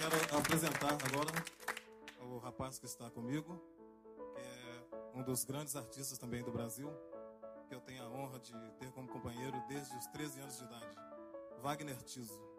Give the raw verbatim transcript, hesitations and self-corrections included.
quero apresentar agora o rapaz que está comigo, que é um dos grandes artistas também do Brasil, que eu tenho a honra de ter como companheiro desde os treze anos de idade, Wagner Tiso.